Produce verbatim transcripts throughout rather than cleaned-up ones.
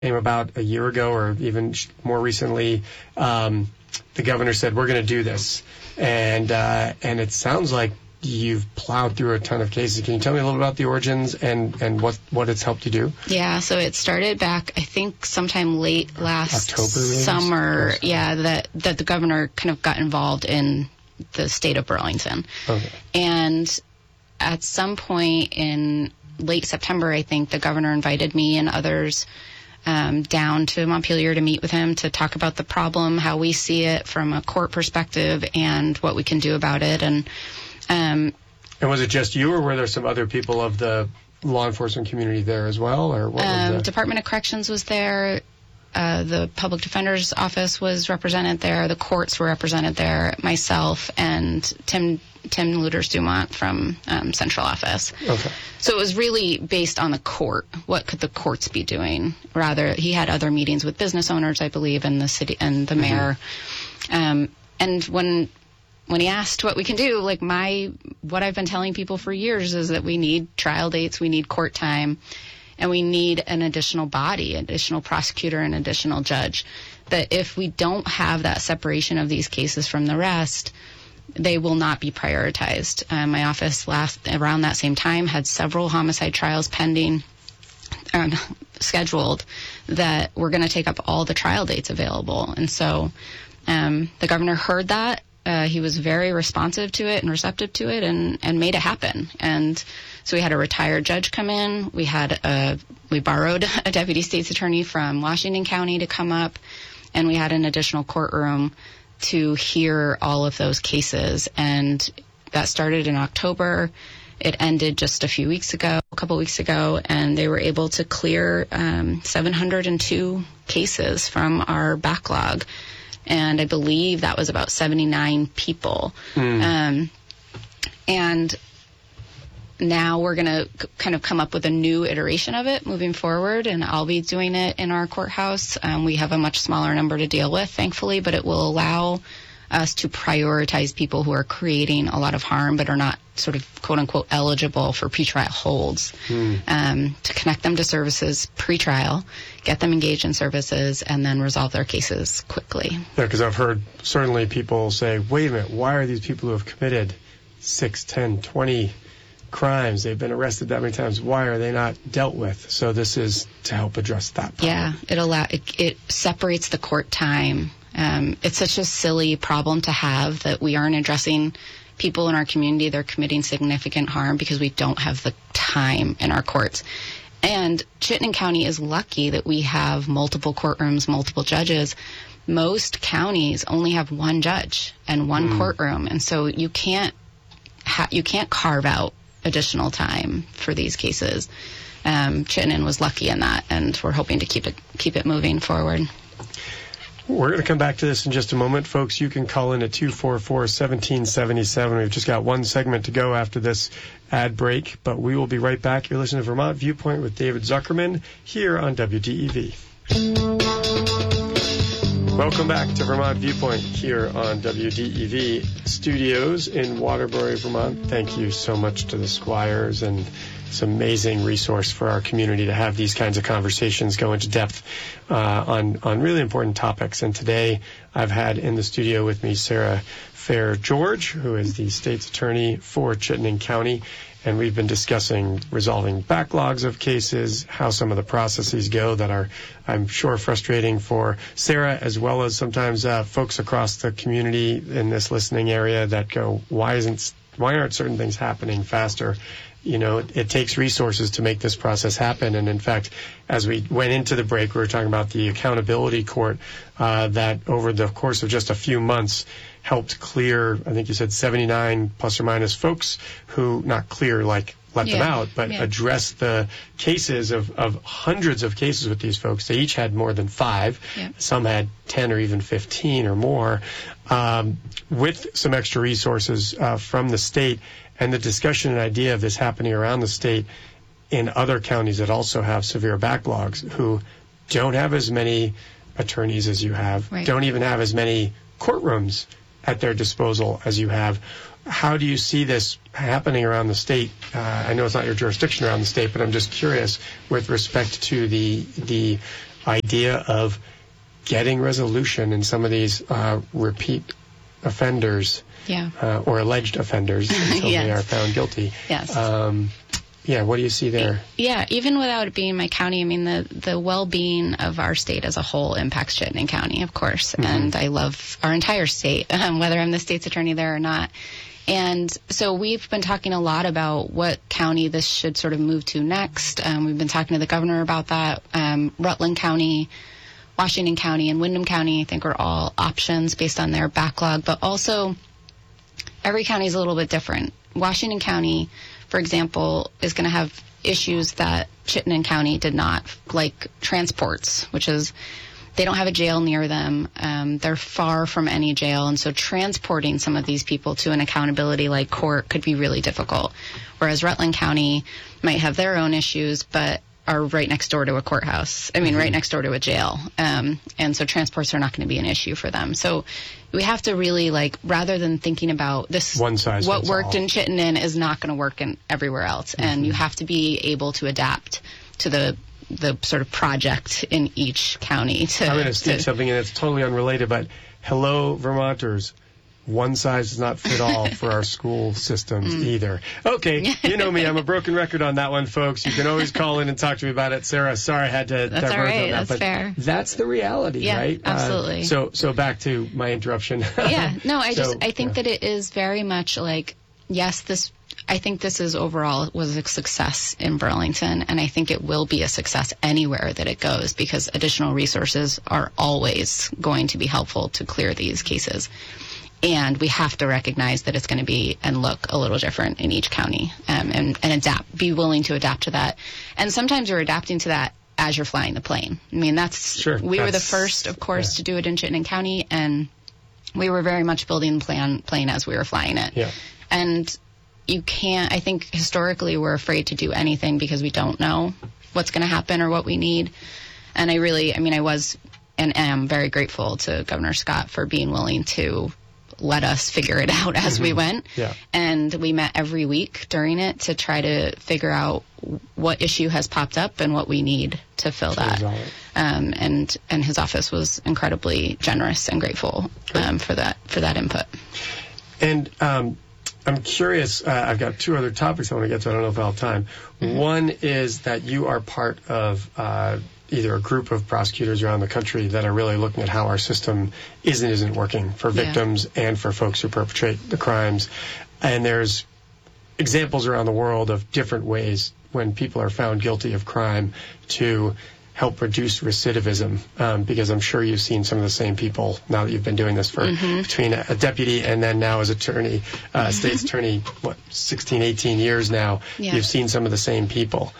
came about a year ago or even more recently, um, the governor said, we're going to do this. And uh, and it sounds like you've plowed through a ton of cases. Can you tell me a little about the origins and, and what, what it's helped you do? Yeah, so it started back, I think, sometime late last October, summer. Yeah, that, that the governor kind of got involved in the state of Burlington. Okay. And at some point in late September, I think, the governor invited me and others um, down to Montpelier to meet with him to talk about the problem, how we see it from a court perspective, and what we can do about it. And um, and was it just you, or were there some other people of the law enforcement community there as well? Or what um, was the... Department of Corrections was there. Uh, the Public Defender's Office was represented there. The courts were represented there. Myself and Tim Tim Luders-Dumont from um, Central Office. Okay. So it was really based on the court. What could the courts be doing? Rather, he had other meetings with business owners, I believe, and the city and the Mm-hmm. mayor. Um, and when when he asked what we can do, like my what I've been telling people for years is that we need trial dates, we need court time. And we need an additional body, additional prosecutor, and additional judge. That if we don't have that separation of these cases from the rest, they will not be prioritized. Uh, my office last around that same time had several homicide trials pending, um, scheduled, that were going to take up all the trial dates available. And so um, the governor heard that. Uh, he was very responsive to it and receptive to it, and, and made it happen. And so we had a retired judge come in. We had a, we borrowed a deputy state's attorney from Washington County to come up, and we had an additional courtroom to hear all of those cases. And that started in October. It ended just a few weeks ago, a couple weeks ago, and they were able to clear um, seven hundred two cases from our backlog. And I believe that was about seventy-nine people. Mm. Um, and now we're going to c- kind of come up with a new iteration of it moving forward, and I'll be doing it in our courthouse. Um, we have a much smaller number to deal with, thankfully, but it will allow us to prioritize people who are creating a lot of harm but are not sort of quote-unquote eligible for pretrial holds, mm. um, to connect them to services pre-trial, get them engaged in services, and then resolve their cases quickly. Yeah, because I've heard certainly people say, wait a minute, why are these people who have committed six, ten, twenty crimes, they've been arrested that many times, why are they not dealt with? So this is to help address that problem. Yeah, it, allow, it, it separates the court time. Um, it's such a silly problem to have that we aren't addressing people in our community. They're committing significant harm because we don't have the time in our courts. And Chittenden County is lucky that we have multiple courtrooms, multiple judges. Most counties only have one judge and one mm. courtroom, and so you can't ha- you can't carve out additional time for these cases. Um, Chittenden was lucky in that, and we're hoping to keep it keep it moving forward. We're going to come back to this in just a moment. Folks, you can call in at two four four, one seven seven seven. We've just got one segment to go after this ad break, but we will be right back. You're listening to Vermont Viewpoint with David Zuckerman here on W D E V. Welcome back to Vermont Viewpoint here on W D E V Studios in Waterbury, Vermont. Thank you so much to the Squires, and it's an amazing resource for our community to have these kinds of conversations, go into depth uh, on, on really important topics. And today I've had in the studio with me Sarah Fair George, who is the state's attorney for Chittenden County. And we've been discussing resolving backlogs of cases, how some of the processes go that are, I'm sure, frustrating for Sarah, as well as sometimes uh, folks across the community in this listening area that go, why isn't, why aren't certain things happening faster? You know, it, it takes resources to make this process happen. And in fact, as we went into the break, we were talking about the accountability court uh, that over the course of just a few months helped clear, I think you said seventy-nine plus or minus folks who, not clear like let yeah. them out, but yeah. address the cases of, of hundreds of cases with these folks. They each had more than five. Yeah. Some had ten or even fifteen or more, um, with some extra resources uh, from the state. And the discussion and idea of this happening around the state in other counties that also have severe backlogs, who don't have as many attorneys as you have, right. don't even have as many courtrooms at their disposal as you have. How do you see this happening around the state? Uh, I know it's not your jurisdiction around the state, but I'm just curious with respect to the the idea of getting resolution in some of these uh, repeat offenders Yeah. uh, or alleged offenders until Yes. they are found guilty. Yes. Um, yeah, what do you see there? Yeah, even without it being my county, I mean, the, the well-being of our state as a whole impacts Chittenden County, of course. Mm-hmm. And I love our entire state, um, whether I'm the state's attorney there or not. And so we've been talking a lot about what county this should sort of move to next. Um, we've been talking to the governor about that. Um, Rutland County, Washington County, and Windham County, I think, are all options based on their backlog. But also, every county is a little bit different. Washington County, for example, is going to have issues that Chittenden County did not, like transports, which is they don't have a jail near them. Um, they're far from any jail, and so transporting some of these people to an accountability-like court could be really difficult. Whereas Rutland County might have their own issues, but are right next door to a courthouse. I mean, mm-hmm. right next door to a jail. Um, and so transports are not going to be an issue for them. So we have to really, like, rather than thinking about this, One size what fits worked all. in Chittenden is not going to work in everywhere else. Mm-hmm. And you have to be able to adapt to the the sort of project in each county. To, I'm going to sneak to, something in that's totally unrelated, but hello, Vermonters. One size does not fit all for our school systems mm. either. Okay, you know me. I'm a broken record on that one, folks. You can always call in and talk to me about it. Sarah, sorry I had to that's diverge all right. on that. That's but fair. That's the reality, yeah, right? Absolutely. Uh, so so back to my interruption. yeah, no, I so, just I think yeah. that it is very much like, yes, this I think this is overall was a success in Burlington, and I think it will be a success anywhere that it goes because additional resources are always going to be helpful to clear these cases. And we have to recognize that it's going to be and look a little different in each county, um, and, and adapt, be willing to adapt to that. And sometimes you're adapting to that as you're flying the plane. I mean, that's, sure, we that's, were the first, of course, yeah. to do it in Chittenden County, and we were very much building the plan, plane as we were flying it. Yeah. And you can't, I think historically we're afraid to do anything because we don't know what's going to happen or what we need. And I really, I mean, I was and am very grateful to Governor Scott for being willing to let us figure it out as mm-hmm. we went. Yeah. And we met every week during it to try to figure out what issue has popped up and what we need to fill sure that. Um, and and his office was incredibly generous and grateful um, for that for that input. And um, I'm curious, uh, I've got two other topics I want to get to. I don't know if I'll have time. Mm-hmm. One is that you are part of uh, either a group of prosecutors around the country that are really looking at how our system is and isn't working for victims yeah. and for folks who perpetrate the crimes. And there's examples around the world of different ways when people are found guilty of crime to help reduce recidivism, um, because I'm sure you've seen some of the same people now that you've been doing this for mm-hmm. between a, a deputy and then now as attorney, uh, mm-hmm. state's attorney, what, sixteen, eighteen years now, yeah. you've seen some of the same people.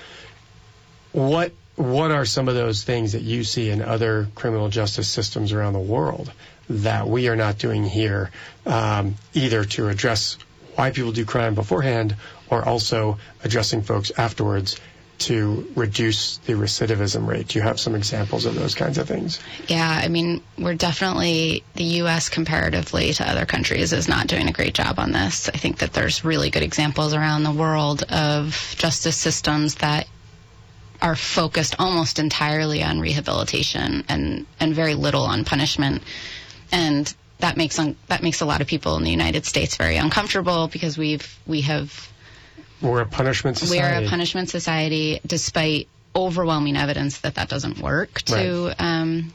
What what are some of those things that you see in other criminal justice systems around the world that we are not doing here, um, either to address why people do crime beforehand or also addressing folks afterwards to reduce the recidivism rate? Do you have some examples of those kinds of things? Yeah, I mean, we're definitely, the U S comparatively to other countries is not doing a great job on this. I think that there's really good examples around the world of justice systems that are focused almost entirely on rehabilitation and, and very little on punishment. And that makes un, that makes a lot of people in the United States very uncomfortable because we've we have We're a punishment society. We're a punishment society, despite overwhelming evidence that that doesn't work to right. um,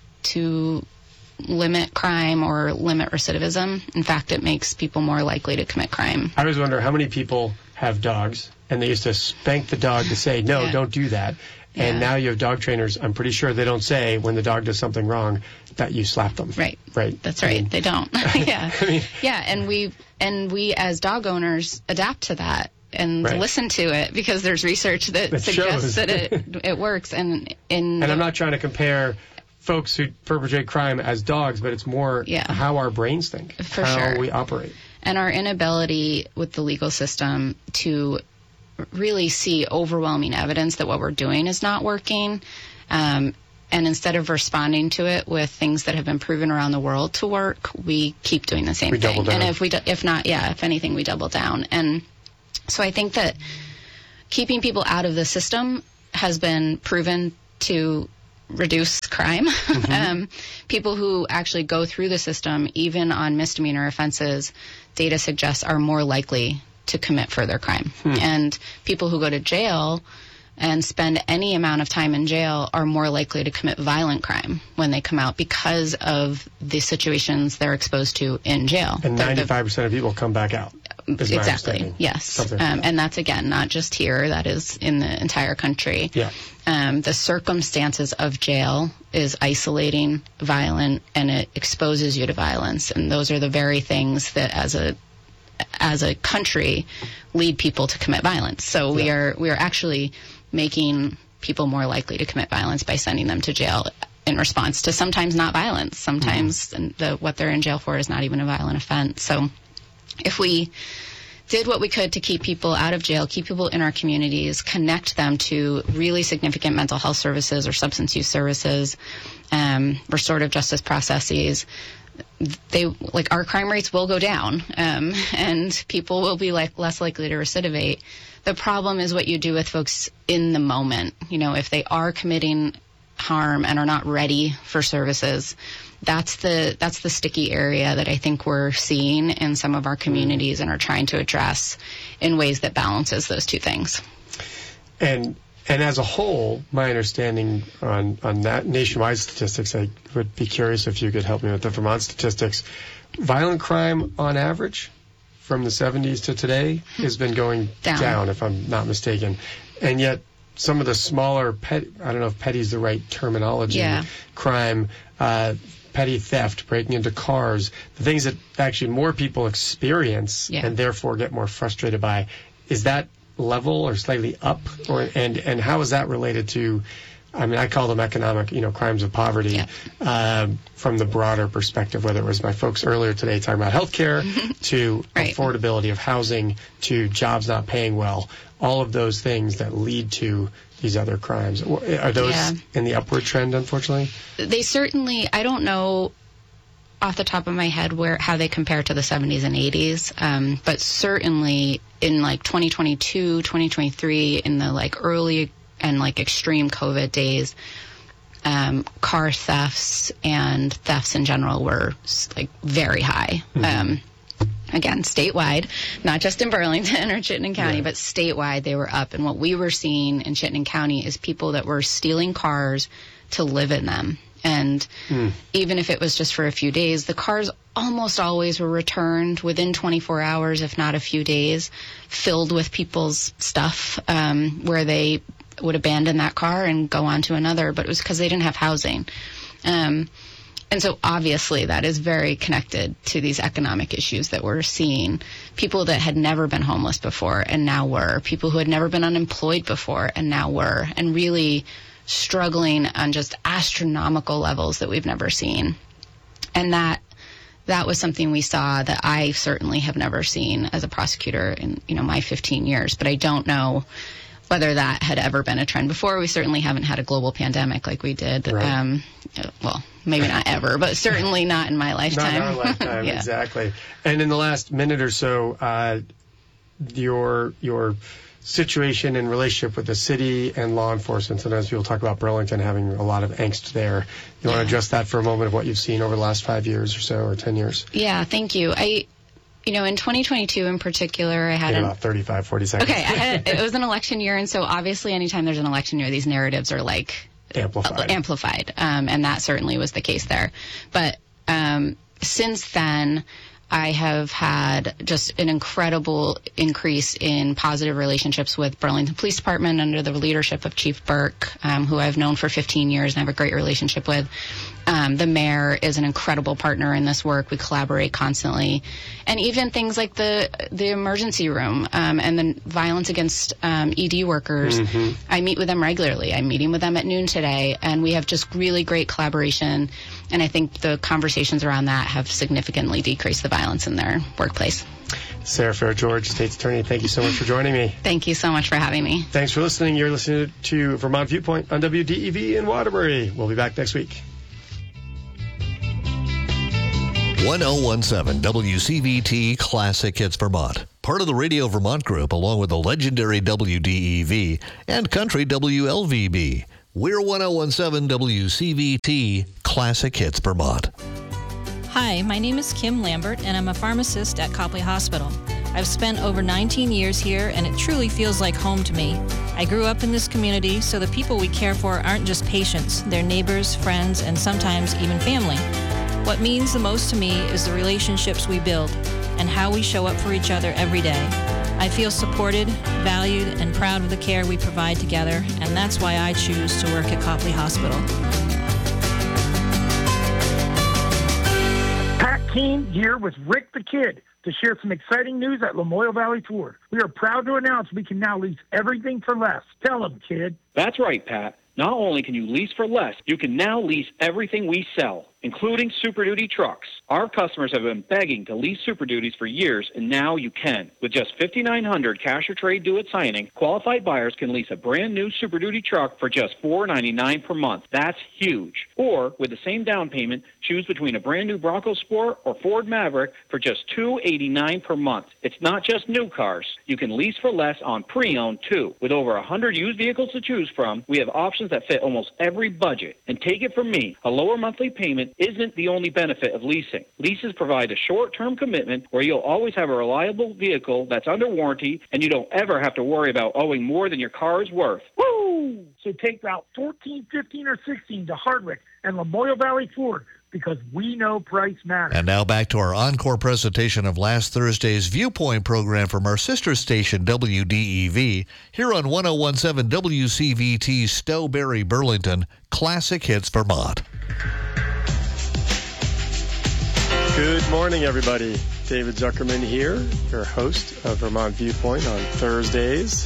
to limit crime or limit recidivism. In fact, it makes people more likely to commit crime. I always wonder how many people have dogs, and they used to spank the dog to say, no, yeah. don't do that. And yeah. now you have dog trainers, I'm pretty sure they don't say when the dog does something wrong that you slap them. Right. Right. That's right. I mean, they don't. yeah. I mean, yeah. And we, and we as dog owners adapt to that and right. listen to it because there's research that, that suggests shows. that it, it works. And in And I'm not trying to compare folks who perpetrate crime as dogs, but it's more yeah. how our brains think, For how sure. we operate. And our inability with the legal system to really see overwhelming evidence that what we're doing is not working. Um, and instead of responding to it with things that have been proven around the world to work, we keep doing the same we thing. Double down. And if we, do, if not, yeah, if anything, we double down. And so I think that keeping people out of the system has been proven to reduce crime. Mm-hmm. um, people who actually go through the system, even on misdemeanor offenses, data suggests are more likely to commit further crime. Hmm. And people who go to jail and spend any amount of time in jail are more likely to commit violent crime when they come out because of the situations they're exposed to in jail. And ninety-five percent of people come back out. Exactly, yes. Um, and that's, again, not just here. That is in the entire country. Yeah. Um, the circumstances of jail is isolating, violent, and it exposes you to violence. And those are the very things that, as a as a country, lead people to commit violence. So we yeah. are we are actually making people more likely to commit violence by sending them to jail in response to sometimes not violence. Sometimes mm-hmm. the, what they're in jail for is not even a violent offense. So if we did what we could to keep people out of jail, keep people in our communities, connect them to really significant mental health services or substance use services, um, restorative justice processes, they like our crime rates will go down, um, and people will be like less likely to recidivate. The problem is what you do with folks in the moment. You know, if they are committing harm and are not ready for services, that's the that's the sticky area that I think we're seeing in some of our communities and are trying to address in ways that balances those two things. And and as a whole, my understanding on, on that nationwide statistics, I would be curious if you could help me with the Vermont statistics. Violent crime on average from the seventies to today has been going down, down if I'm not mistaken. And yet some of the smaller, pet, I don't know if petty is the right terminology, yeah. crime, uh, petty theft, breaking into cars, the things that actually more people experience yeah. and therefore get more frustrated by, is that level or slightly up? Or and and how is that related to, I mean, I call them economic, you know, crimes of poverty, yeah. uh, from the broader perspective, whether it was my folks earlier today talking about healthcare, to right. affordability of housing, to jobs not paying well, all of those things that lead to these other crimes. Are those yeah. in the upward trend, unfortunately? They certainly, I don't know off the top of my head where how they compare to the seventies and eighties, um, but certainly in like twenty twenty-two, twenty twenty-three, in the like early and like extreme COVID days, um, car thefts and thefts in general were like very high. Mm-hmm. Um, again, statewide, not just in Burlington or Chittenden County, yeah. but statewide they were up. And what we were seeing in Chittenden County is people that were stealing cars to live in them. And mm. even if it was just for a few days, the cars almost always were returned within twenty-four hours, if not a few days, filled with people's stuff, um, where they would abandon that car and go on to another. But it was because they didn't have housing. Um, and so obviously that is very connected to these economic issues that we're seeing. People that had never been homeless before and now were. People who had never been unemployed before and now were. And really struggling on just astronomical levels that we've never seen. And that that was something we saw that I certainly have never seen as a prosecutor in, you know, my fifteen years. But I don't know whether that had ever been a trend before. We certainly haven't had a global pandemic like we did. Right. Um, well, maybe not ever, but certainly not in my lifetime. Not in our lifetime, yeah. exactly. And in the last minute or so, uh, your your situation in relationship with the city and law enforcement. Sometimes people talk about Burlington having a lot of angst there. You yeah. want to address that for a moment of what you've seen over the last five years or so, or ten years? Yeah, thank you. I, you know, in twenty twenty-two in particular, I had in about thirty-five, forty seconds. Okay, I had, it was an election year, and so obviously anytime there's an election year, these narratives are like amplified. Amplified, um, and that certainly was the case there. But um, since then, I have had just an incredible increase in positive relationships with Burlington Police Department under the leadership of Chief Burke, um, who I've known for fifteen years and have a great relationship with. Um, the mayor is an incredible partner in this work. We collaborate constantly. And even things like the the emergency room um, and the violence against um, E D workers, mm-hmm. I meet with them regularly. I'm meeting with them at noon today, and we have just really great collaboration. And I think the conversations around that have significantly decreased the violence in their workplace. Sarah Farrar-George, State's Attorney, thank you so much for joining me. Thank you so much for having me. Thanks for listening. You're listening to Vermont Viewpoint on W D E V in Waterbury. We'll be back next week. ten seventeen W C V T Classic Hits Vermont, part of the Radio Vermont Group, along with the legendary W D E V and Country W L V B. We're one oh one seven W C V T Classic Hits Vermont. Hi, my name is Kim Lambert, and I'm a pharmacist at Copley Hospital. I've spent over nineteen years here, and it truly feels like home to me. I grew up in this community, so the people we care for aren't just patients. They're neighbors, friends, and sometimes even family. What means the most to me is the relationships we build and how we show up for each other every day. I feel supported, valued, and proud of the care we provide together, and that's why I choose to work at Copley Hospital. Pat Keene here with Rick the Kid to share some exciting news at Lamoille Valley Ford. We are proud to announce we can now lease everything for less. Tell them, kid. That's right, Pat. Not only can you lease for less, you can now lease everything we sell, including Super Duty trucks. Our customers have been begging to lease Super Duties for years, and now you can. With just five thousand nine hundred dollars cash or trade due at signing, qualified buyers can lease a brand new Super Duty truck for just four dollars and ninety-nine cents per month. That's huge. Or, with the same down payment, choose between a brand new Bronco Sport or Ford Maverick for just two hundred eighty-nine dollars per month. It's not just new cars. You can lease for less on pre-owned, too. With over one hundred used vehicles to choose from, we have options that fit almost every budget. And take it from me, a lower monthly payment isn't the only benefit of leasing. Leases provide a short-term commitment where you'll always have a reliable vehicle that's under warranty, and you don't ever have to worry about owing more than your car is worth. Woo! So take Route fourteen, fifteen, or sixteen to Hardwick and Lamoille Valley Ford, because we know price matters. And now back to our encore presentation of last Thursday's Viewpoint program from our sister station, W D E V, here on one oh one seven W C V T Stowberry, Burlington, Classic Hits Vermont. Good morning, everybody. David Zuckerman here, your host of Vermont Viewpoint on Thursdays.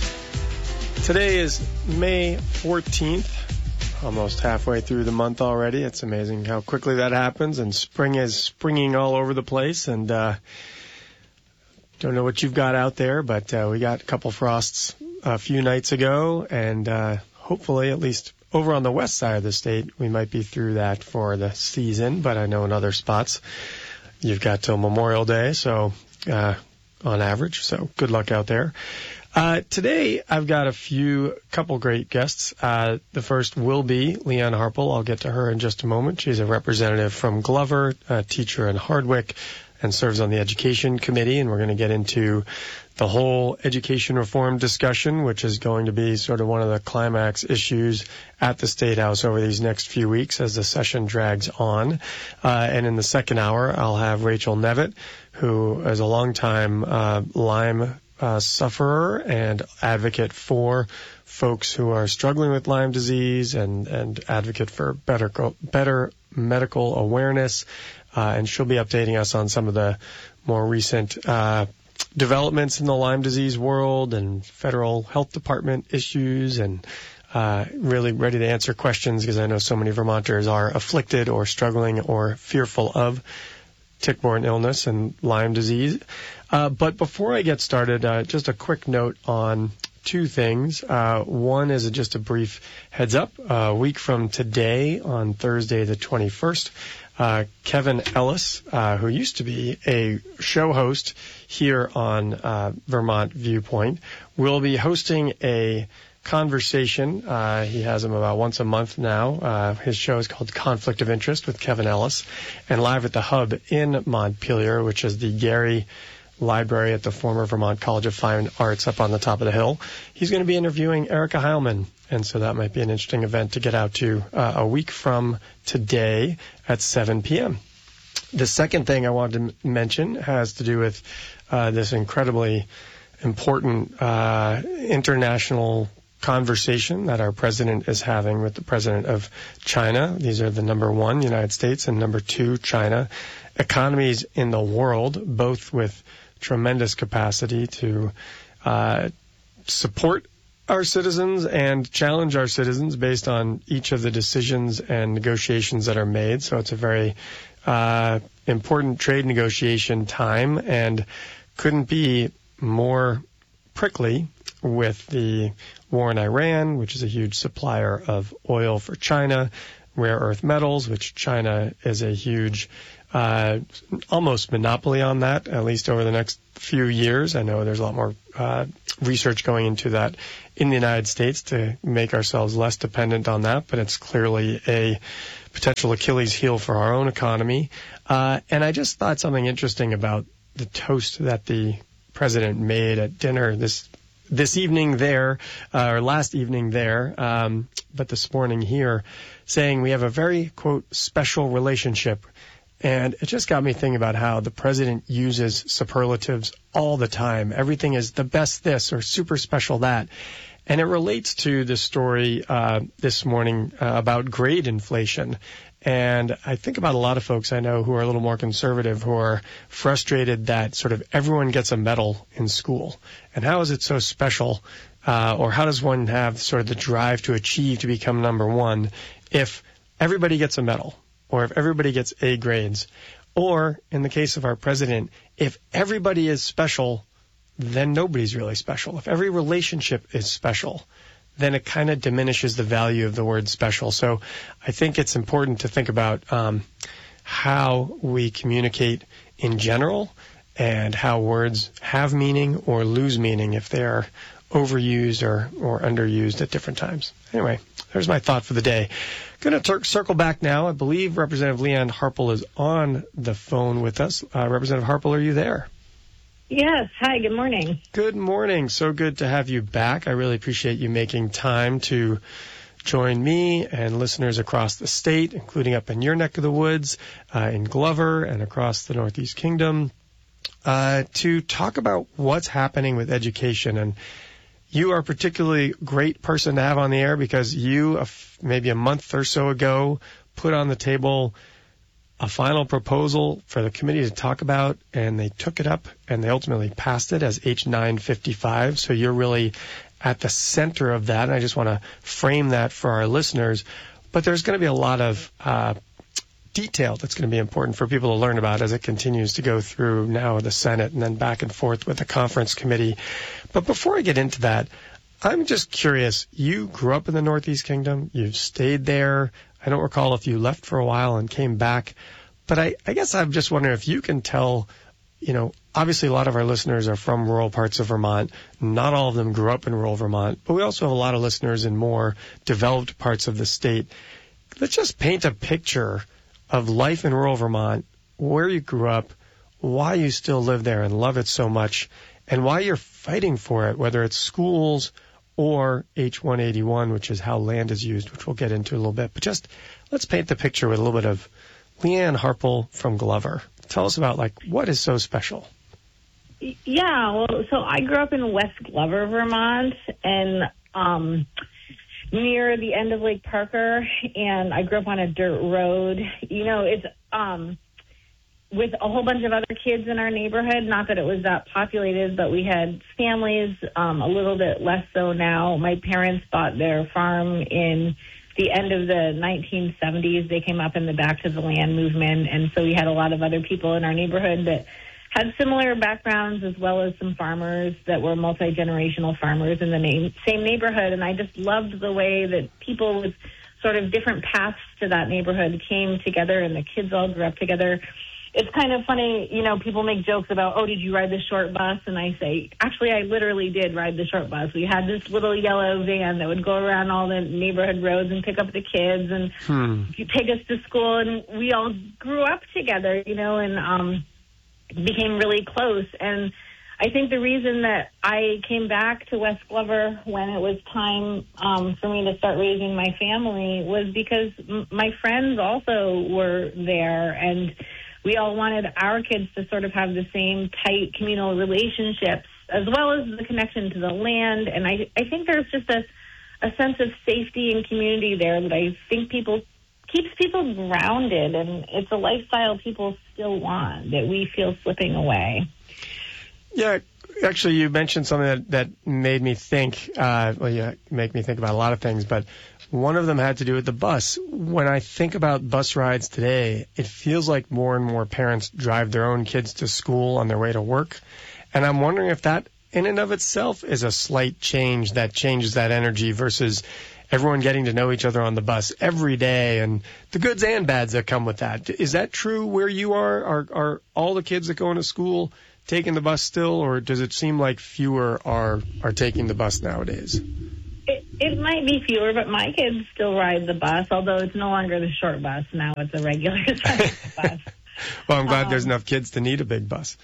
Today is May fourteenth. Almost halfway through the month already. It's amazing how quickly that happens, and spring is springing all over the place. And uh, don't know what you've got out there, but uh, we got a couple frosts a few nights ago, and uh, hopefully, at least over on the west side of the state, we might be through that for the season. But I know in other spots, you've got till Memorial Day, so uh, on average. So good luck out there. Uh, today, I've got a few, couple great guests. Uh, the first will be Leanne Harpel. I'll get to her in just a moment. She's a representative from Glover, a teacher in Hardwick, and serves on the Education Committee. And we're going to get into the whole education reform discussion, which is going to be sort of one of the climax issues at the State House over these next few weeks as the session drags on. Uh, and in the second hour, I'll have Rachel Nevitt, who is a longtime uh, Lyme Uh, sufferer and advocate for folks who are struggling with Lyme disease, and, and advocate for better better medical awareness. Uh, and she'll be updating us on some of the more recent uh, developments in the Lyme disease world and federal health department issues, and uh, really ready to answer questions, because I know so many Vermonters are afflicted or struggling or fearful of tick-borne illness and Lyme disease. Uh, but before I get started, uh, just a quick note on two things. Uh, one is a, just a brief heads up. Uh, a week from today, on Thursday the twenty-first, uh, Kevin Ellis, uh, who used to be a show host here on uh, Vermont Viewpoint, will be hosting a conversation. Uh, he has them about once a month now. Uh, his show is called Conflict of Interest with Kevin Ellis, and live at the Hub in Montpelier, which is the Gary Library at the former Vermont College of Fine Arts up on the top of the hill. He's going to be interviewing Erica Heilman, and so that might be an interesting event to get out to uh, a week from today at seven p.m. The second thing I wanted to m- mention has to do with uh, this incredibly important uh, international conversation that our president is having with the president of China. These are the number one, United States, and number two, China, economies in the world, both with tremendous capacity to uh, support our citizens and challenge our citizens based on each of the decisions and negotiations that are made. So it's a very uh, important trade negotiation time, and couldn't be more prickly with the war in Iran, which is a huge supplier of oil for China, rare earth metals, which China is a huge, uh, almost monopoly on that, at least over the next few years. I know there's a lot more uh, research going into that in the United States to make ourselves less dependent on that, but it's clearly a potential Achilles heel for our own economy. Uh, and I just thought something interesting about the toast that the president made at dinner this this evening there, uh, or last evening there, um, but this morning here, saying we have a very, quote, special relationship. And it just got me thinking about how the president uses superlatives all the time. Everything is the best this or super special that. And it relates to the story uh, this morning uh, about grade inflation. And I think about a lot of folks I know who are a little more conservative, who are frustrated that sort of everyone gets a medal in school. And how is it so special, uh, or how does one have sort of the drive to achieve to become number one if everybody gets a medal, or if everybody gets A grades? Or, in the case of our president, if everybody is special, then nobody's really special. If every relationship is special, then it kind of diminishes the value of the word special. So I think it's important to think about um, how we communicate in general and how words have meaning or lose meaning if they are overused or, or underused at different times. Anyway, there's my thought for the day. Going to tur- circle back now. I believe Representative Leanne Harpel is on the phone with us. Uh, Representative Harpel, are you there? Yes. Hi, good morning. Good morning. So good to have you back. I really appreciate you making time to join me and listeners across the state, including up in your neck of the woods, uh, in Glover and across the Northeast Kingdom, uh, to talk about what's happening with education. And you are a particularly great person to have on the air because you, uh, maybe a month or so ago, put on the table a final proposal for the committee to talk about, and they took it up and they ultimately passed it as H nine fifty-five. So you're really at the center of that, and I just want to frame that for our listeners. But there's going to be a lot of uh, detail that's going to be important for people to learn about as it continues to go through now the Senate and then back and forth with the conference committee. But before I get into that, I'm just curious. You grew up in the Northeast Kingdom. You've stayed there. I don't recall if you left for a while and came back. But I, I guess I'm just wondering if you can tell, you know, obviously a lot of our listeners are from rural parts of Vermont. Not all of them grew up in rural Vermont. But we also have a lot of listeners in more developed parts of the state. Let's just paint a picture of life in rural Vermont, where you grew up, why you still live there and love it so much, and why you're fighting for it, whether it's schools or H one eighty-one, which is how land is used, which we'll get into a little bit. But just let's paint the picture with a little bit of Leanne Harpel from Glover. Tell us about, like, what is so special? Yeah, well, so I grew up in West Glover, Vermont, and um, near the end of Lake Parker, and I grew up on a dirt road. You know, it's um, with a whole bunch of other kids in our neighborhood. Not that it was that populated, but we had families, um, a little bit less so now. My parents bought their farm in the end of the nineteen seventies. They came up in the Back to the Land movement, and so we had a lot of other people in our neighborhood that had similar backgrounds, as well as some farmers that were multi-generational farmers in the na- same neighborhood. And I just loved the way that people with sort of different paths to that neighborhood came together, and the kids all grew up together. It's kind of funny, you know, people make jokes about, oh, did you ride the short bus? And I say, actually, I literally did ride the short bus. We had this little yellow van that would go around all the neighborhood roads and pick up the kids and hmm. take us to school. And we all grew up together, you know, and um, became really close. And I think the reason that I came back to West Glover when it was time um, for me to start raising my family was because m- my friends also were there, and we all wanted our kids to sort of have the same tight communal relationships, as well as the connection to the land. And I, I think there's just a, a sense of safety and community there that I think people keeps people grounded, and it's a lifestyle people still want that we feel slipping away. Yeah, actually, you mentioned something that, that made me think, uh, well, you make me think about a lot of things, but one of them had to do with the bus. When I think about bus rides today, it feels like more and more parents drive their own kids to school on their way to work. And I'm wondering if that in and of itself is a slight change that changes that energy versus everyone getting to know each other on the bus every day, and the goods and bads that come with that. Is that true where you are? Are, are all the kids that go into school taking the bus still, or does it seem like fewer are, are taking the bus nowadays? It, it might be fewer, but my kids still ride the bus, although it's no longer the short bus. Now it's a regular size bus. Well, I'm glad um, there's enough kids to need a big bus.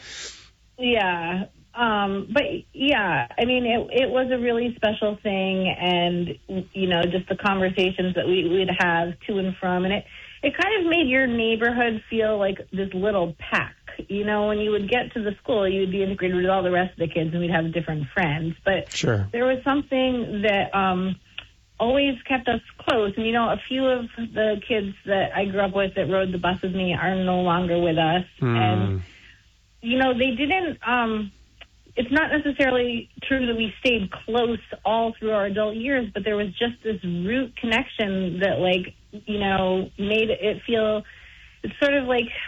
Yeah. Um, but, yeah, I mean, it, it was a really special thing, and, you know, just the conversations that we, we'd have to and from, and it, it kind of made your neighborhood feel like this little pack. You know, when you would get to the school, you would be integrated with all the rest of the kids, and we'd have different friends. But sure. There was something that um, always kept us close. And, you know, a few of the kids that I grew up with that rode the bus with me are no longer with us. Mm. And, you know, they didn't um, – it's not necessarily true that we stayed close all through our adult years, but there was just this root connection that, like, you know, made it feel – it's sort of like –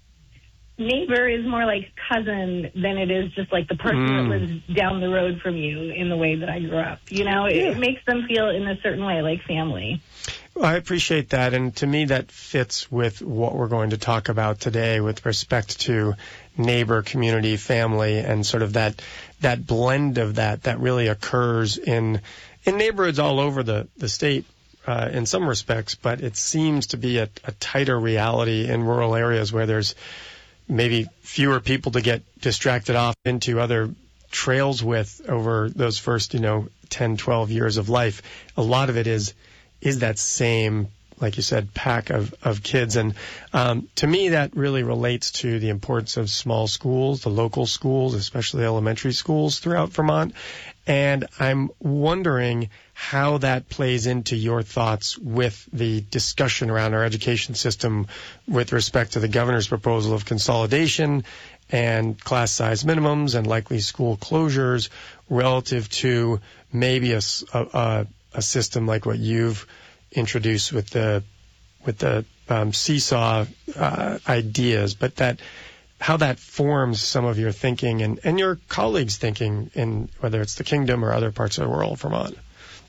neighbor is more like cousin than it is just like the person mm. that lives down the road from you in the way that I grew up. You know, it, yeah. it makes them feel in a certain way like family. Well, I appreciate that. And to me, that fits with what we're going to talk about today with respect to neighbor, community, family, and sort of that that blend of that that really occurs in in neighborhoods all over the, the state. Uh, in some respects, but it seems to be a, a tighter reality in rural areas where there's maybe fewer people to get distracted off into other trails with over those first, you know, ten, twelve years of life. A lot of it is is that same, like you said, pack of, of kids. And um, to me, that really relates to the importance of small schools, the local schools, especially elementary schools throughout Vermont. And I'm wondering how that plays into your thoughts with the discussion around our education system with respect to the governor's proposal of consolidation and class size minimums and likely school closures relative to maybe a, a, a system like what you've introduced with the with the um, seesaw uh, ideas, but that how that forms some of your thinking and, and your colleagues' thinking in whether it's the kingdom or other parts of the rural Vermont.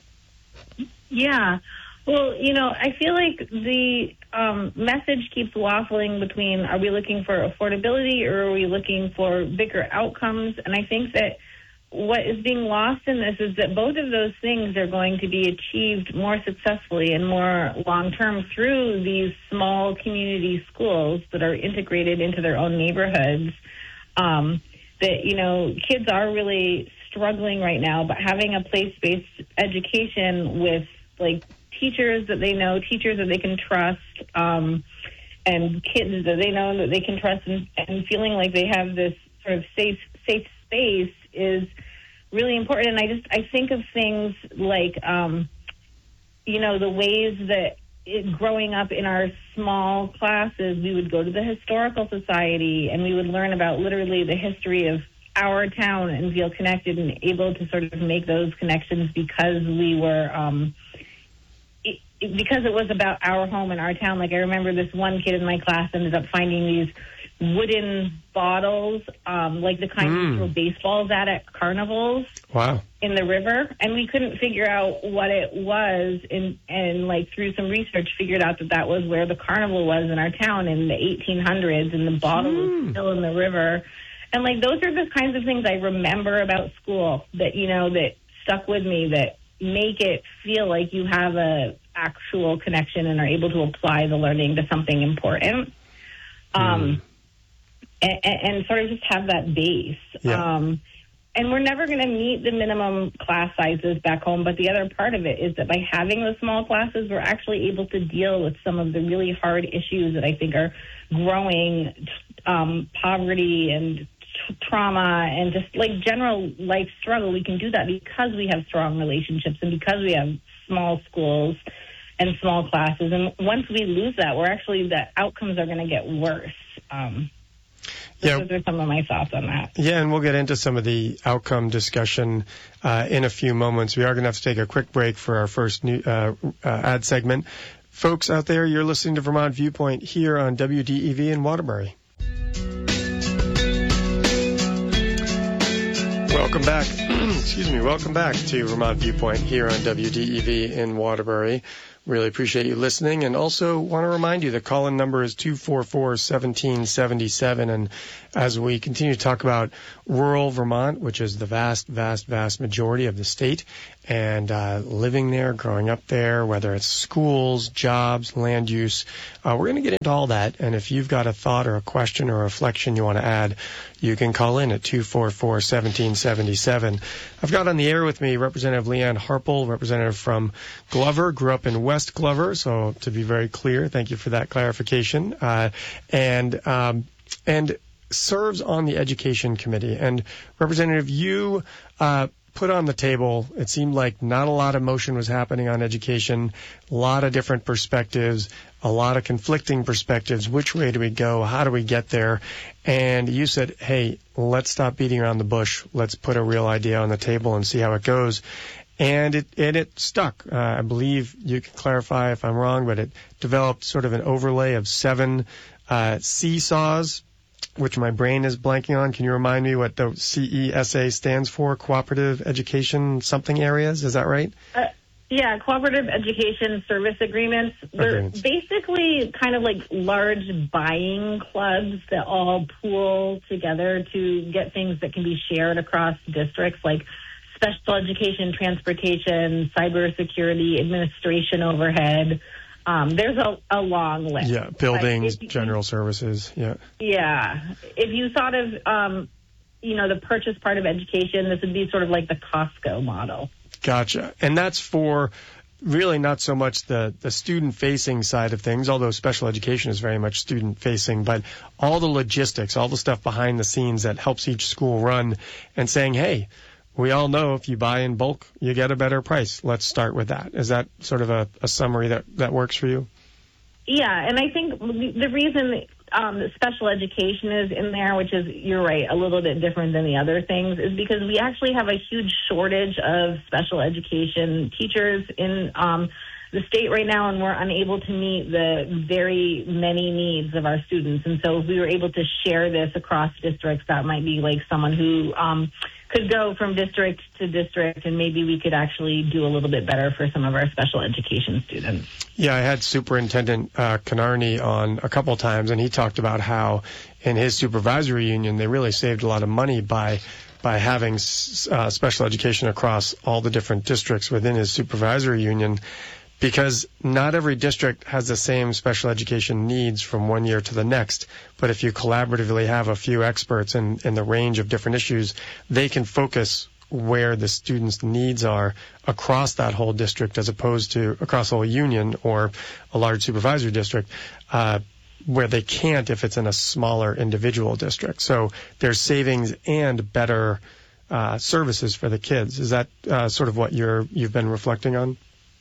Yeah. Well, you know, I feel like the um, message keeps waffling between are we looking for affordability or are we looking for bigger outcomes? And I think that what is being lost in this is that both of those things are going to be achieved more successfully and more long-term through these small community schools that are integrated into their own neighborhoods. Um, that, you know, kids are really struggling right now, but having a place-based education with, like, teachers that they know, teachers that they can trust, um, and kids that they know that they can trust, and, and feeling like they have this sort of safe safe space is really important. And I just I think of things like, um, you know, the ways that it, growing up in our small classes, we would go to the Historical Society and we would learn about literally the history of our town and feel connected and able to sort of make those connections because we were um, it, it, because it was about our home and our town. Like I remember this one kid in my class ended up finding these wooden bottles, um, like the kind mm. you throw baseballs at at carnivals. Wow. In the river, and we couldn't figure out what it was, and, and like through some research figured out that that was where the carnival was in our town in the eighteen hundreds, and the bottle mm. was still in the river. And like those are the kinds of things I remember about school that, you know, that stuck with me, that make it feel like you have a actual connection and are able to apply the learning to something important. Mm. Um, And, and sort of just have that base. Yeah. Um, and we're never going to meet the minimum class sizes back home, but the other part of it is that by having those small classes, we're actually able to deal with some of the really hard issues that I think are growing, um, poverty and t- trauma and just like general life struggle. We can do that because we have strong relationships and because we have small schools and small classes. And once we lose that, we're actually, the outcomes are going to get worse. Um, Yeah. Those are some of my thoughts on that. Yeah, and we'll get into some of the outcome discussion uh, in a few moments. We are going to have to take a quick break for our first new, uh, uh, ad segment. Folks out there, you're listening to Vermont Viewpoint here on W D E V in Waterbury. Welcome back. Excuse me. Welcome back to Vermont Viewpoint here on W D E V in Waterbury. Really appreciate you listening, and also want to remind you the call-in number is two four four, one seven seven seven. And as we continue to talk about rural Vermont, which is the vast, vast, vast majority of the state, and uh, living there, growing up there, whether it's schools, jobs, land use, uh, we're going to get into all that. And if you've got a thought or a question or a reflection you want to add, you can call in at two four four, one seven seven seven. I've got on the air with me Representative Leanne Harpel, representative from Glover, grew up in West Glover, so to be very clear, thank you for that clarification, uh, and um, and serves on the Education Committee. And Representative, you uh, put on the table, it seemed like not a lot of motion was happening on education, a lot of different perspectives, a lot of conflicting perspectives. Which way do we go? How do we get there? And you said, hey, let's stop beating around the bush. Let's put a real idea on the table and see how it goes. And it, and it stuck. Uh, I believe you can clarify if I'm wrong, but it developed sort of an overlay of seven uh, seesaws, which my brain is blanking on. Can you remind me what the C E S A stands for? Cooperative Education something areas, is that right? Uh, yeah, Cooperative Education Service Agreements. They're Agreements. basically kind of like large buying clubs that all pool together to get things that can be shared across districts, like special education, transportation, cybersecurity, administration overhead. Um, there's a, a long list. Yeah, buildings, if, general services, yeah. Yeah. If you thought of, um, you know, the purchase part of education, this would be sort of like the Costco model. Gotcha. And that's for really not so much the, the student-facing side of things, although special education is very much student-facing, but all the logistics, all the stuff behind the scenes that helps each school run, and saying, hey, we all know if you buy in bulk, you get a better price. Let's start with that. Is that sort of a, a summary that, that works for you? Yeah, and I think the reason um, that special education is in there, which is, you're right, a little bit different than the other things, is because we actually have a huge shortage of special education teachers in um, the state right now, and we're unable to meet the very many needs of our students. And so if we were able to share this across districts, that might be like someone who um, could go from district to district, and maybe we could actually do a little bit better for some of our special education students. Yeah, I had Superintendent uh, Konarny on a couple times, and he talked about how in his supervisory union they really saved a lot of money by by having uh, special education across all the different districts within his supervisory union, because not every district has the same special education needs from one year to the next. But if you collaboratively have a few experts in, in the range of different issues, they can focus where the students' needs are across that whole district, as opposed to across the whole union or a large supervisory district, uh, where they can't if it's in a smaller individual district. So there's savings and better uh, services for the kids. Is that uh, sort of what you're you've been reflecting on?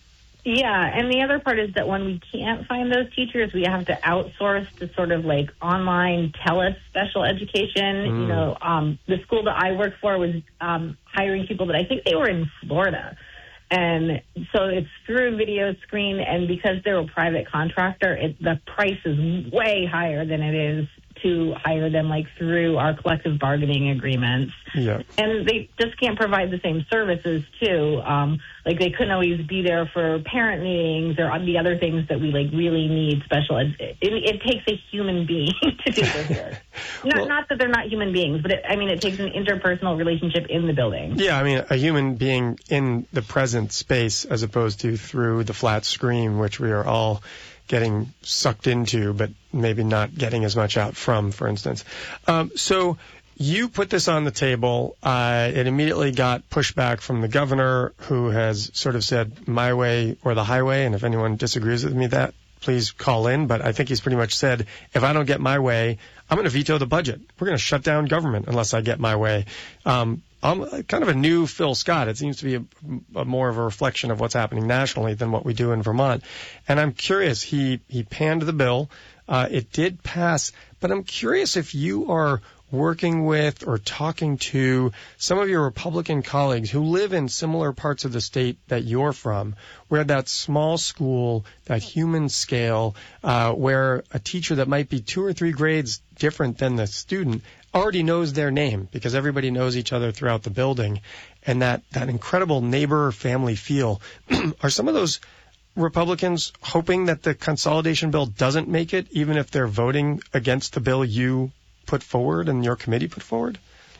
Yeah, and the other part is that when we can't find those teachers, we have to outsource to sort of like online tele special education. Mm. You know, um, the school that I work for was um, hiring people that I think they were in Florida. And so it's through a video screen, and because they're a private contractor, it, the price is way higher than it is to hire them like through our collective bargaining agreements. Yeah. And they just can't provide the same services too. Um, like they couldn't always be there for parent meetings or the other things that we like really need special ed. It, it takes a human being to do this work. Not, well, not that they're not human beings, but it, I mean, it takes an interpersonal relationship in the building. Yeah. I mean, a human being in the present space as opposed to through the flat screen, which we are all getting sucked into, but maybe not getting as much out from, for instance. Um, so you put this on the table. Uh, it immediately got pushback from the governor, who has sort of said my way or the highway. And if anyone disagrees with me, that please call in. But I think he's pretty much said, if I don't get my way, I'm going to veto the budget. We're going to shut down government unless I get my way. Um, I'm kind of a new Phil Scott. It seems to be a, a more of a reflection of what's happening nationally than what we do in Vermont. And I'm curious, he, he panned the bill. Uh, it did pass, but I'm curious if you are working with or talking to some of your Republican colleagues who live in similar parts of the state that you're from, where that small school, that human scale, uh, where a teacher that might be two or three grades different than the student already knows their name because everybody knows each other throughout the building, and that, that incredible neighbor family feel. Are some of those Republicans hoping that the consolidation bill doesn't make it, even if they're voting against the bill you put forward and your committee put forward?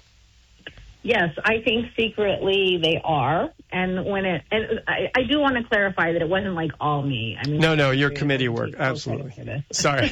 Yes, I think secretly they are. And when it, and I, I do want to clarify that it wasn't like all me. I mean, no, no, your committee work, absolutely. Sorry,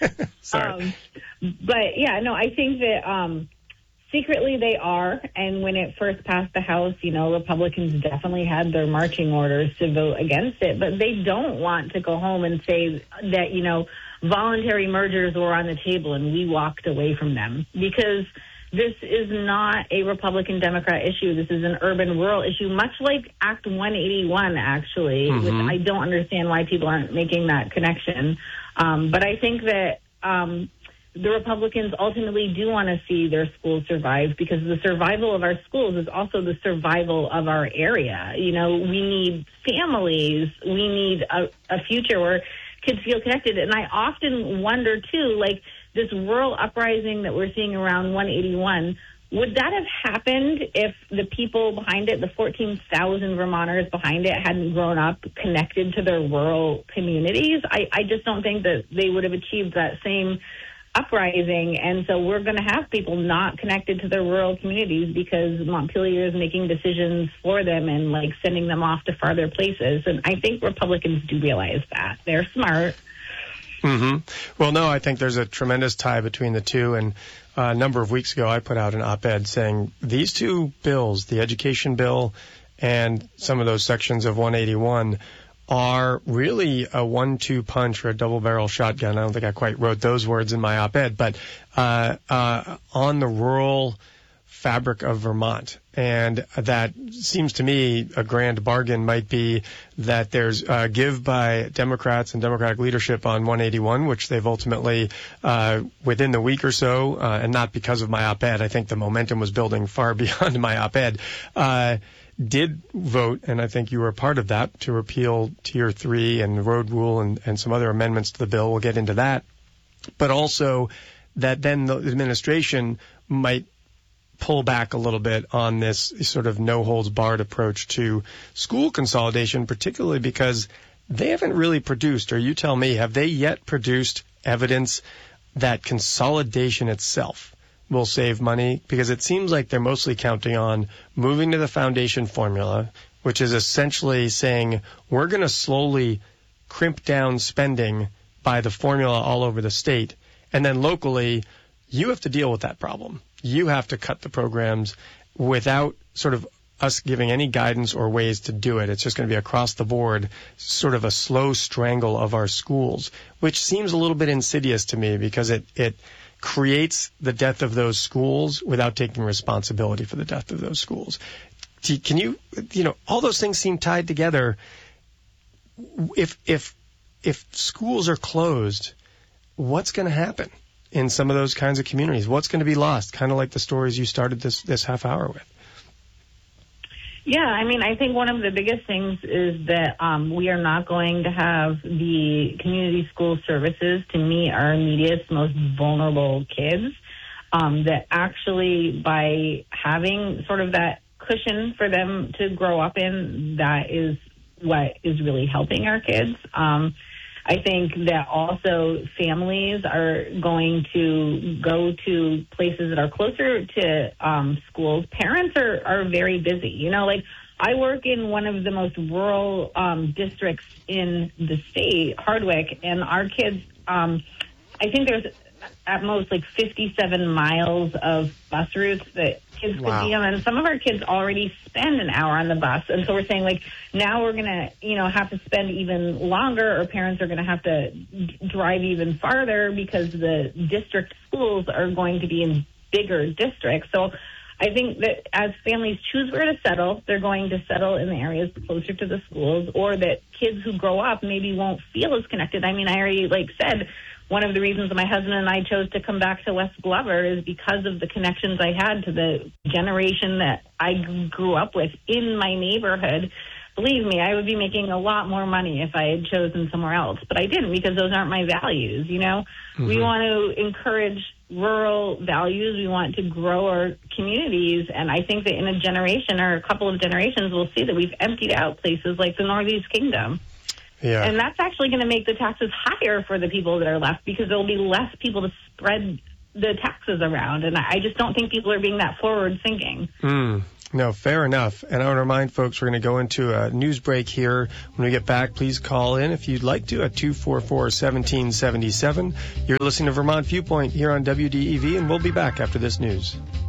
sorry. Um, but yeah, no, I think that um, secretly they are. And when it first passed the House, you know, Republicans definitely had their marching orders to vote against it. But they don't want to go home and say that, you know, voluntary mergers were on the table and we walked away from them, because this is not a Republican-Democrat issue. This is an urban-rural issue, much like Act one eighty-one, actually, mm-hmm. which I don't understand why people aren't making that connection. Um, but I think that um, the Republicans ultimately do want to see their schools survive, because the survival of our schools is also the survival of our area. You know, we need families. We need a, a future where kids feel connected. And I often wonder, too, like, this rural uprising that we're seeing around one eighty-one, would that have happened if the people behind it, the fourteen thousand Vermonters behind it, hadn't grown up connected to their rural communities? I, I just don't think that they would have achieved that same uprising. And so we're going to have people not connected to their rural communities because Montpelier is making decisions for them and, like, sending them off to farther places. And I think Republicans do realize that. They're smart. Mm-hmm. Well, no, I think there's a tremendous tie between the two. And uh, a number of weeks ago, I put out an op-ed saying these two bills, the education bill and some of those sections of one eighty-one, are really a one two punch or a double-barrel shotgun. I don't think I quite wrote those words in my op-ed, but uh, uh, on the rural fabric of Vermont. And that seems to me a grand bargain might be that there's uh, give by Democrats and Democratic leadership on one eighty-one, which they've ultimately, uh, within the week or so, uh, and not because of my op-ed, I think the momentum was building far beyond my op-ed, uh, did vote, and I think you were a part of that, to repeal Tier three and the road rule and, and some other amendments to the bill. We'll get into that. But also that then the administration might pull back a little bit on this sort of no-holds-barred approach to school consolidation, particularly because they haven't really produced, or you tell me, have they yet produced evidence that consolidation itself will save money? Because it seems like they're mostly counting on moving to the foundation formula, which is essentially saying we're going to slowly crimp down spending by the formula all over the state, and then locally you have to deal with that problem. You have to cut the programs without sort of us giving any guidance or ways to do it. It's just going to be across the board, sort of a slow strangle of our schools, which seems a little bit insidious to me because it, it creates the death of those schools without taking responsibility for the death of those schools. Can you, you know, all those things seem tied together. If, if, if schools are closed, what's going to happen in some of those kinds of communities? What's going to be lost? Kind of like the stories you started this, this half hour with. Yeah, I mean, I think one of the biggest things is that um, we are not going to have the community school services to meet our immediate, most vulnerable kids. Um, that actually, by having sort of that cushion for them to grow up in, that is what is really helping our kids. Um, I think that also families are going to go to places that are closer to um, schools. Parents are, are very busy. You know, like I work in one of the most rural um, districts in the state, Hardwick, and our kids, um, I think there's at most like fifty-seven miles of bus routes that kids wow. could be on. And some of our kids already spend an hour on the bus. And so we're saying, like, now we're going to, you know, have to spend even longer, or parents are going to have to d- drive even farther because the district schools are going to be in bigger districts. So I think that as families choose where to settle, they're going to settle in the areas closer to the schools, or that kids who grow up maybe won't feel as connected. I mean, I already, like, said, one of the reasons my husband and I chose to come back to West Glover is because of the connections I had to the generation that I grew up with in my neighborhood. Believe me, I would be making a lot more money if I had chosen somewhere else, but I didn't because those aren't my values, you know? Mm-hmm. We want to encourage rural values. We want to grow our communities, and I think that in a generation or a couple of generations, we'll see that we've emptied out places like the Northeast Kingdom. Yeah. And that's actually going to make the taxes higher for the people that are left because there will be less people to spread the taxes around. And I just don't think people are being that forward thinking. Mm. No, fair enough. And I want to remind folks we're going to go into a news break here. When we get back, please call in if you'd like to at two four four, one seven seven seven. You're listening to Vermont Viewpoint here on W D E V, and we'll be back after this news.